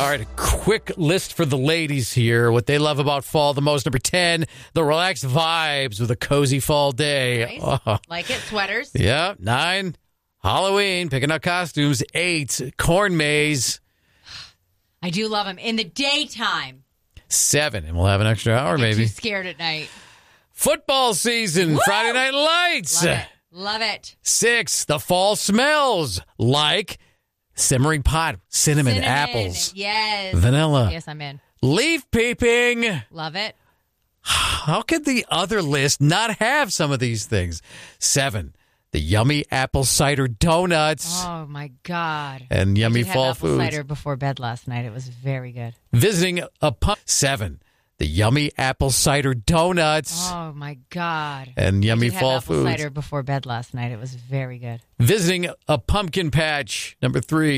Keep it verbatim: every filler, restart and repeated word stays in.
All right, a quick list for the ladies here. What they love about fall the most. Number ten, the relaxed vibes with a cozy fall day. Nice. Oh. Like it, sweaters. Yeah. Nine, Halloween, picking out costumes. Eight, corn maze. I do love them in the daytime. Seven, and we'll have an extra hour I'm maybe. too scared at night. Football season, Woo! Friday Night Lights. Love it. Love it. Six, the fall smells like simmering pot, cinnamon, Cinnamon. apples, Yes. vanilla. Yes, I'm in. Leaf peeping. Love it. How could the other list not have some of these things? Seven, the yummy apple cider donuts Oh, my God. and yummy I did fall have apple foods. cider before bed last night. It was very good. Visiting a pump. Seven, the yummy apple cider donuts Oh, my God. and yummy I did fall have apple foods. cider before bed last night. It was very good. Visiting a pumpkin patch. Number three.